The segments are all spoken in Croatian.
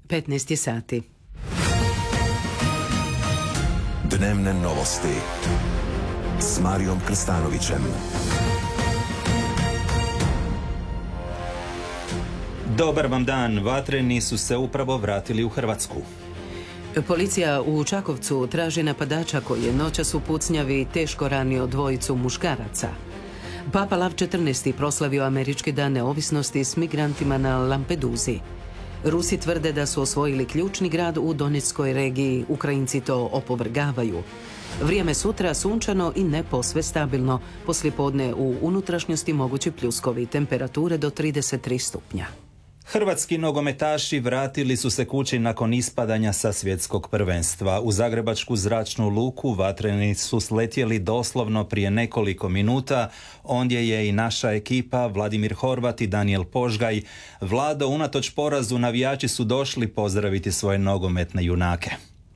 15 sati. Dnevne novosti s Marijom Krstanovićem. Dobar vam dan, vatreni su se upravo vratili u Hrvatsku. Policija u Čakovcu traži napadača koji je noćas u pucnjavi teško ranio dvojicu muškaraca. Papa Lav XIV proslavio Američki dan neovisnosti s migrantima na Lampeduzi. Rusi tvrde da su osvojili ključni grad u Donetskoj regiji, Ukrajinci to opovrgavaju. Vrijeme sutra sunčano i ne posve stabilno, poslijepodne u unutrašnjosti mogući pljuskovi, temperature do 33 stupnja. Hrvatski nogometaši vratili su se kući nakon ispadanja sa svjetskog prvenstva. U zagrebačku zračnu luku vatreni su sletjeli doslovno prije nekoliko minuta. Ondje je i naša ekipa, Vladimir Horvat i Danijel Požgaj. Vlado, unatoč porazu navijači su došli pozdraviti svoje nogometne junake.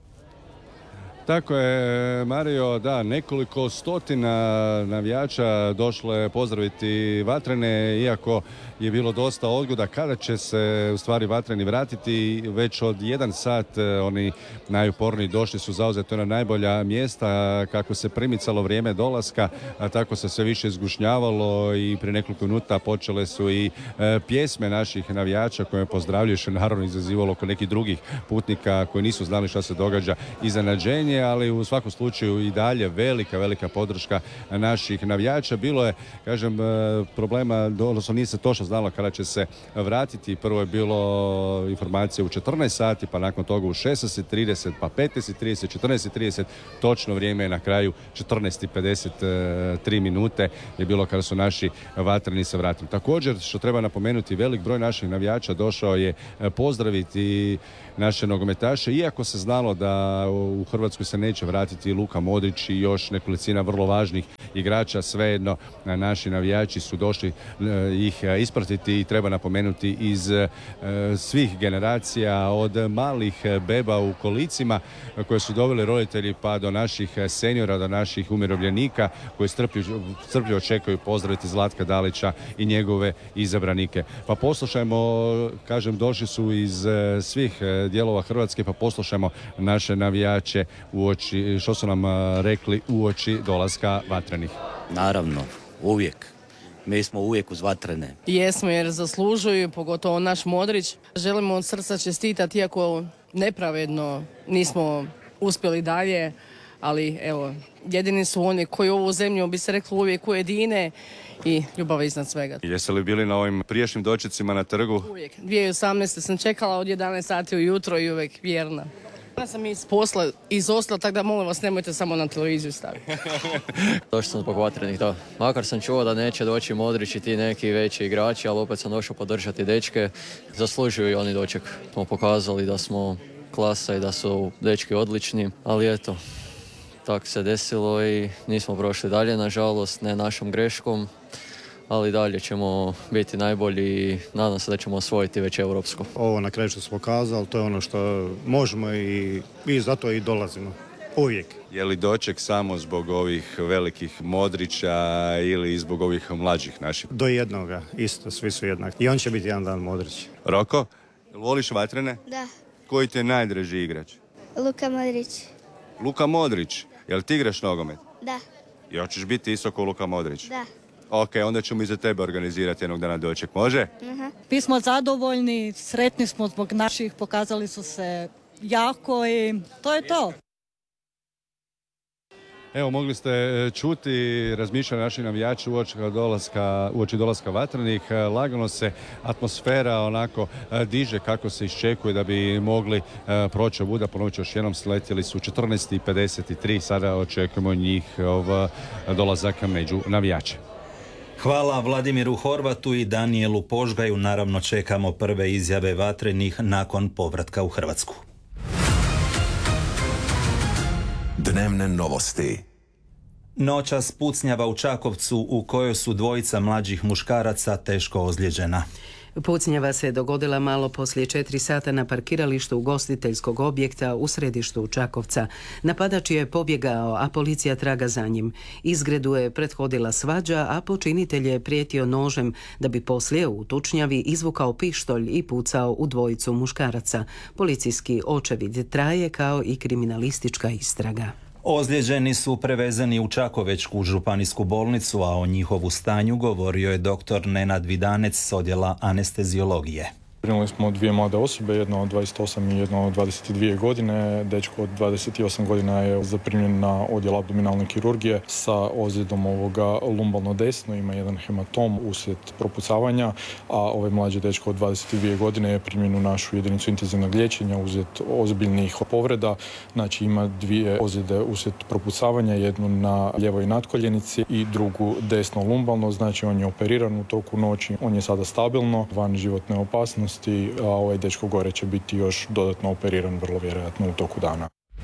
Tako je, Mario, da, nekoliko stotina navijača došlo je pozdraviti vatrene, iako je bilo dosta odgoda kada će se u stvari vatreni vratiti. Već od 1 sat oni najuporniji došli su zauzeti na najbolja mjesta. Kako se primicalo vrijeme dolaska, tako se sve više izgušnjavalo i prije nekoliko minuta počele su i pjesme naših navijača koje pozdravljaju, što naravno izazivalo oko nekih drugih putnika koji nisu znali šta se događa, iznenađenje, ali u svakom slučaju i dalje velika podrška naših navijača. Bilo je, kažem, problema, odnosno nije se točno znalo kada će se vratiti. Prvo je bilo informacije u 14 sati, pa nakon toga u 16:30, pa 15:30, 14:30. Točno vrijeme je na kraju 14:53 minute je bilo kada su naši vatreni se vratili. Također, što treba napomenuti, velik broj naših navijača došao je pozdraviti naše nogometaše, iako se znalo da u Hrvatskoj se neće vratiti Luka Modrić i još nekolicina vrlo važnih igrača, svejedno naši navijači su došli ih ispratiti i treba napomenuti iz svih generacija, od malih beba u kolicima koje su doveli roditelji pa do naših seniora, do naših umirovljenika koji strpljivo čekaju pozdraviti Zlatka Dalića i njegove izabranike. Pa poslušajmo, kažem, došli su iz svih dijelova Hrvatske, pa poslušajmo naše navijače što su nam rekli uoči dolaska vatrenih. Naravno, uvijek. Mi smo uvijek uz vatrene. Jesmo, jer zaslužuju, pogotovo naš Modrić. Želimo od srca čestitati, iako nepravedno nismo uspjeli dalje, ali evo, jedini su oni koji ovu zemlju, bi se reklo, uvijek ujedine i ljubav iznad svega. Jeste li bili na ovim prijašnjim dočecima na trgu? Uvijek. 2018. sam čekala od 11 sati ujutro i uvijek vjerna. Ja sam iz posla izostala, tako da molim vas nemojte samo na televiziju staviti. Došao sam zbog vatrenih, da. Makar sam čuo da neće doći Modrić i ti neki veći igrači, ali opet sam došao podržati dečke. Zaslužuju i oni doček. Smo pokazali da smo klasa i da su dečki odlični, ali eto, tako se desilo i nismo prošli dalje, nažalost, ne našom greškom. Ali dalje ćemo biti najbolji i nadam se da ćemo osvojiti već europsko. Ovo na kraju što smo pokazali, to je ono što možemo i zato i dolazimo. Uvijek. Je li doček samo zbog ovih velikih Modrića ili zbog ovih mlađih naših? Do jednoga, isto, svi su jednaki. I on će biti jedan dan Modrić. Roko, voliš vatrene? Da. Koji ti je najdraži igrač? Luka Modrić. Luka Modrić. Jel ti igraš nogomet? Da. I hoćeš biti isto kao Luka Modrić? Da. Ok, onda ćemo i za tebe organizirati jednog dana doček, može? Mi smo zadovoljni, sretni smo zbog naših, pokazali su se jako i to je to. Evo, mogli ste čuti razmišljanja naših navijača uoči dolaska vatrenih. Lagano se atmosfera onako diže kako se iščekuje da bi mogli proći ovuda. Ponovit ću još jednom, sletjeli su 14:53, sada očekujemo njihov dolazak među navijače. Hvala Vladimiru Horvatu i Danijelu Požgaju. Naravno čekamo prve izjave vatrenih nakon povratka u Hrvatsku. Dnevne novosti. Noćas pucnjava u Čakovcu u kojoj su dvojica mlađih muškaraca teško ozlijeđena. Pucnjava se dogodila malo poslije 4 sata na parkiralištu ugostiteljskog objekta u središtu Čakovca. Napadač je pobjegao, a policija traga za njim. Izgredu je prethodila svađa, a počinitelj je prijetio nožem da bi poslije u tučnjavi izvukao pištolj i pucao u dvojicu muškaraca. Policijski očevid traje kao i kriminalistička istraga. Ozlijeđeni su prevezeni u Čakovečku županijsku bolnicu, a o njihovu stanju govorio je dr. Nenad Vidanec s odjela anesteziologije. Primili smo 2 mlade osobe, jedna od 28 i jedna od 22 godine. Dečko od 28 godina je zaprimljen na odjel abdominalne kirurgije sa ozljedom lumbalno desno, ima jedan hematom uslijed propucavanja, a ovaj mlađi dečko od 22 godine je primljen u našu jedinicu intenzivnog liječenja uslijed ozbiljnih povreda. Znači ima 2 ozljede uslijed propucavanja, jednu na ljevoj natkoljenici i drugu desno lumbalno, znači on je operiran u toku noći, on je sada stabilno, van životne opasnosti, a ovaj dečko gore će biti još dodatno operiran vrlo vjerojatno u toku dana.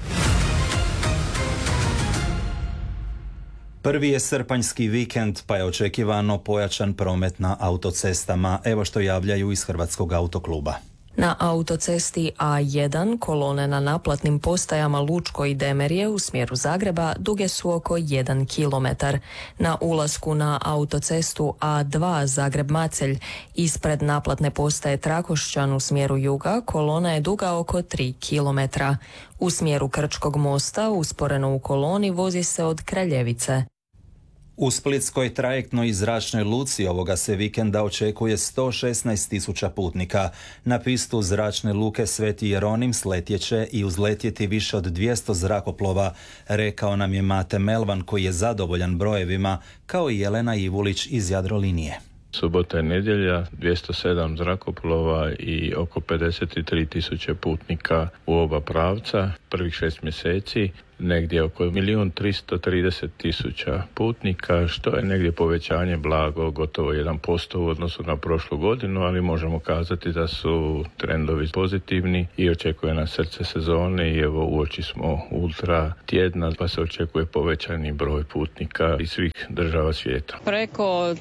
Prvi je srpanjski vikend, pa je očekivano pojačan promet na autocestama. Evo što javljaju iz Hrvatskog autokluba. Na autocesti A1 kolone na naplatnim postajama Lučko i Demerje u smjeru Zagreba duge su oko 1 km. Na ulasku na autocestu A2 Zagreb-Macelj ispred naplatne postaje Trakošćan u smjeru juga kolona je duga oko 3 km. U smjeru Krčkog mosta usporeno u koloni vozi se od Kraljevice. U splitskoj trajektnoj i zračnoj luci ovoga se vikenda očekuje 116.000 putnika. Na pistu zračne luke Sveti Jeronim sletjeće i uzletjeti više od 200 zrakoplova, rekao nam je Mate Melvan koji je zadovoljan brojevima, kao i Jelena Ivulić iz Jadrolinije. Subota i nedjelja, 207 zrakoplova i oko 53.000 putnika u oba pravca. Prvih 6 mjeseci negdje oko 1.330.000 putnika, što je negdje povećanje blago, gotovo 1% u odnosu na prošlu godinu, ali možemo kazati da su trendovi pozitivni i očekuje nas srce sezone i evo uoči smo ultra tjedna, pa se očekuje povećani broj putnika iz svih država svijeta. Preko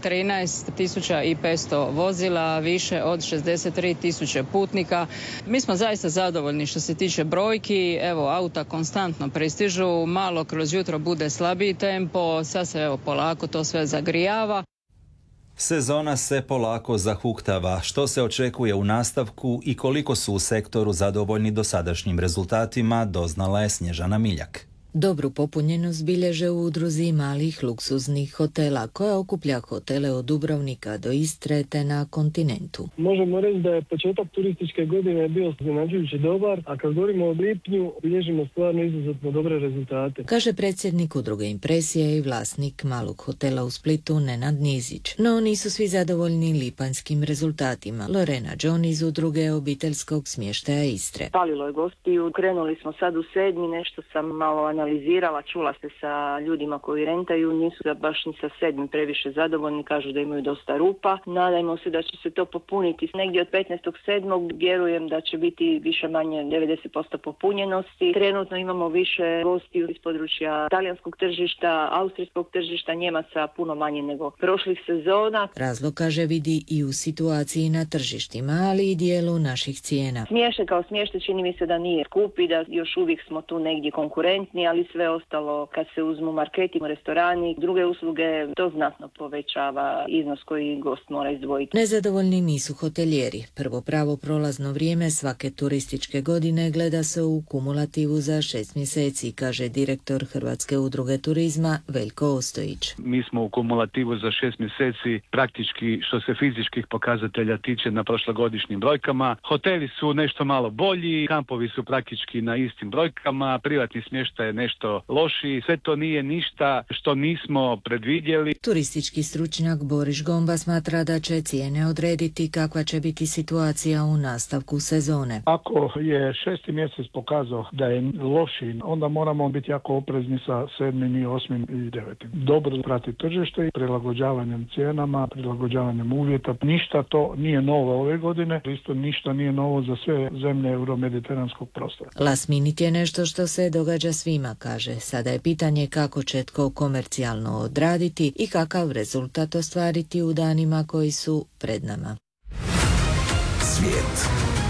13.500 vozila, više od 63.000 putnika. Mi smo zaista zadovoljni što se tiče brojki, evo auta konstantno pristižu, malo kroz jutro bude slabiji tempo, sad se evo polako to sve zagrijava. Sezona se polako zahuktava. Što se očekuje u nastavku i koliko su u sektoru zadovoljni dosadašnjim rezultatima, doznala je Snježana Miljak. Dobru popunjenost bilježe u udruzi malih luksuznih hotela koja okuplja hotele od Dubrovnika do Istre te na kontinentu. Možemo reći da je početak turističke godine bio iznenađujući dobar, a kad govorimo o lipnju bilježimo stvarno izuzetno dobre rezultate. Kaže predsjednik udruge Impresije i vlasnik malog hotela u Splitu Nenad Nizić. No nisu svi zadovoljni lipanjskim rezultatima. Lorena John iz udruge obiteljskog smještaja Istre. Falilo je gostiju, krenuli smo sad u 7. nešto sam malo analizirala, čula se sa ljudima koji rentaju, nisu baš ni sa 7. previše zadovoljni, kažu da imaju dosta rupa. Nadajmo se da će se to popuniti. Negdje od 15.7. vjerujem da će biti više manje 90% popunjenosti. Trenutno imamo više gostiju iz područja talijanskog tržišta, austrijskog tržišta, Njemaca puno manje nego prošlih sezona. Razlog, kaže, vidi i u situaciji na tržištima, ali i dijelu naših cijena. Smještaj kao smještaj čini mi se da nije skupi, da još uvijek smo tu negdje konkurentni, ali sve ostalo kad se uzmu marketing, restorani, druge usluge, to znatno povećava iznos koji gost mora izdvojiti. Nezadovoljni nisu hotelijeri. Prvo pravo prolazno vrijeme svake turističke godine gleda se u kumulativu za 6 mjeseci, kaže direktor Hrvatske udruge turizma Veljko Ostojić. Mi smo u kumulativu za 6 mjeseci praktički što se fizičkih pokazatelja tiče na prošlogodišnjim brojkama. Hoteli su nešto malo bolji, kampovi su praktički na istim brojkama, privatni smještaj je nešto lošiji, sve to nije ništa što nismo predvidjeli. Turistički stručnjak Boris Gomba smatra da će cijene odrediti kakva će biti situacija u nastavku sezone. Ako je 6. mjesec pokazao da je loši, onda moramo biti jako oprezni sa 7. i 8. i 9. Dobro prati tržište i prilagođavanjem cijenama, prilagođavanjem uvjeta. Ništa to nije novo ove godine, isto ništa nije novo za sve zemlje euromediteranskog prostora. Last minute je nešto što se događa svima, kaže. Sada je pitanje kako će tko komercijalno odraditi i kakav rezultat ostvariti u danima koji su pred nama. svijet.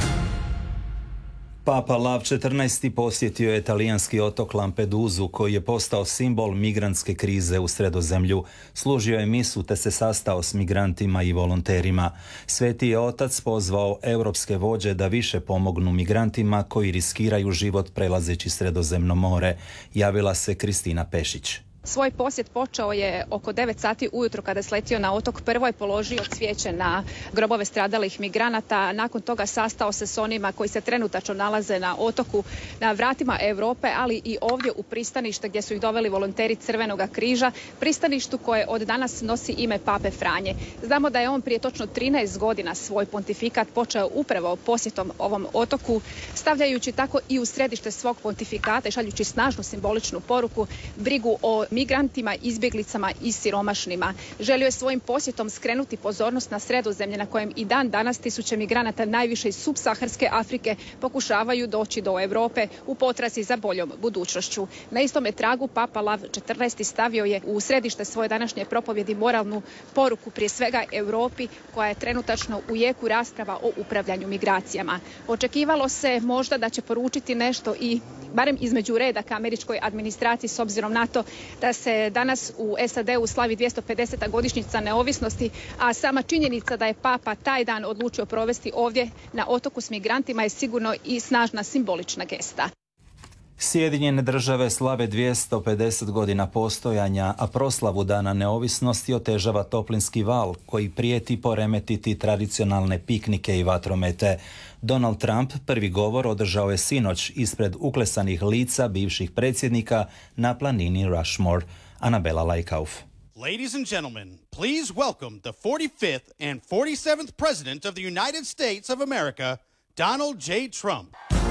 Papa Lav XIV. Posjetio je talijanski otok Lampedusu, koji je postao simbol migrantske krize u Sredozemlju. Služio je misu te se sastao s migrantima i volonterima. Sveti je otac pozvao europske vođe da više pomognu migrantima koji riskiraju život prelazeći Sredozemno more. Javila se Kristina Pešić. Svoj posjet počeo je oko 9 sati ujutro kada je sletio na otok. Prvo je položio cvijeće na grobove stradalih migranata. Nakon toga sastao se s onima koji se trenutačno nalaze na otoku, na vratima Europe, ali i ovdje u pristanište gdje su ih doveli volonteri Crvenog križa. Pristaništu koje od danas nosi ime Pape Franje. Znamo da je on prije točno 13 godina svoj pontifikat počeo upravo posjetom ovom otoku, stavljajući tako i u središte svog pontifikata i šaljući snažnu simboličnu poruku, brigu o migrantima, izbjeglicama i siromašnima. Želio je svojim posjetom skrenuti pozornost na Sredozemlje na kojem i dan danas tisuće migranata najviše iz subsaharske Afrike pokušavaju doći do Europe u potrazi za boljom budućnošću. Na istome tragu Papa Lav XIV. Stavio je u središte svoje današnje propovjedi moralnu poruku prije svega Europi koja je trenutačno u jeku rasprava o upravljanju migracijama. Očekivalo se možda da će poručiti nešto i barem između redaka američkoj administraciji s obzirom na to da se danas u SAD-u slavi 250. godišnjica neovisnosti, a sama činjenica da je Papa taj dan odlučio provesti ovdje na otoku s migrantima je sigurno i snažna simbolična gesta. Sjedinjene države slave 250 godina postojanja, a proslavu Dana neovisnosti otežava toplinski val koji prijeti poremetiti tradicionalne piknike i vatromete. Donald Trump prvi govor održao je sinoć ispred uklesanih lica bivših predsjednika na planini Rushmore. Anabela Lajkauf. Ladies and gentlemen, please welcome the 45th and 47th President of the United States of America, Donald J. Trump.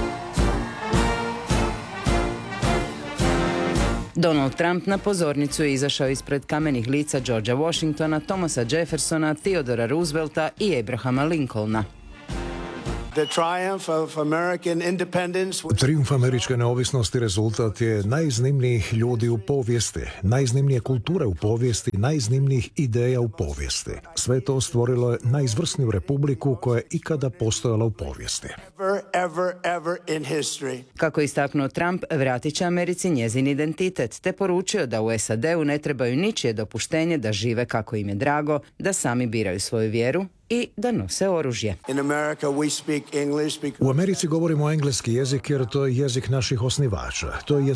Donald Trump na pozornicu je izašao ispred kamenih lica Georgea Washingtona, Thomasa Jeffersona, Theodora Roosevelta i Abrahama Lincolna. Trijumf američke neovisnosti rezultat je najiznimnijih ljudi u povijesti, najiznimnije kulture u povijesti, najiznimnijih ideja u povijesti. Sve to stvorilo je najizvrsniju republiku koja je ikada postojala u povijesti. Kako je istaknuo Trump, vratit će Americi njezin identitet, te poručio da u SAD-u ne trebaju ničije dopuštenje da žive kako im je drago, da sami biraju svoju vjeru i da nose oružje. U Americi govorimo engleski jezik jer to je jezik naših osnivača. To je